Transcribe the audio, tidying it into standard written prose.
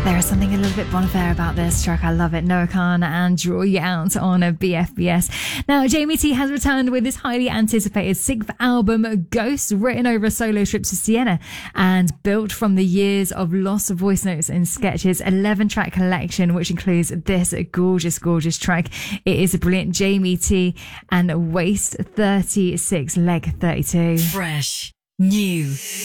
There is something a little bit Bon Iver about this track. I love it. Noah Khan and Draw You Out on a BFBS. Now, Jamie T has returned with his highly anticipated 6th album, Ghost, written over a solo trip to Siena and built from the years of lost voice notes and sketches. 11-track collection, which includes this gorgeous, gorgeous track. It is a brilliant Jamie T and Waste 36, Leg 32. Fresh. New.